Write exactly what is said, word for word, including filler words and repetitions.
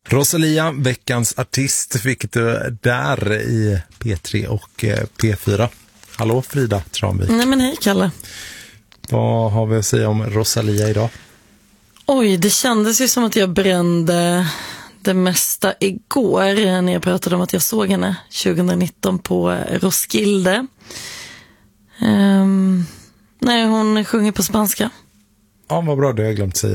Rosalia, veckans artist, fick du där i P tre och P fyra. Hallå Frida Tranvik. Nej men hej Kalle. Vad har vi att säga om Rosalia idag? Oj, det kändes ju som att jag brände det mesta igår när jag pratade om att jag såg henne tjugonitton på Roskilde. Um, nej, hon sjunger på spanska. Ja, vad bra, det har jag glömt säga.